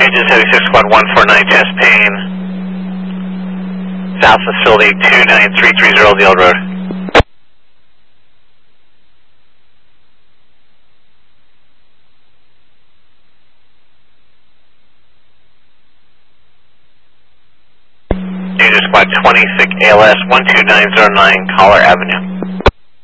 Aegis Heavy 6 Squad 149, chest pain. South facility 29330 the old road. Aegis Squad 26 ALS 12909 Collar Avenue.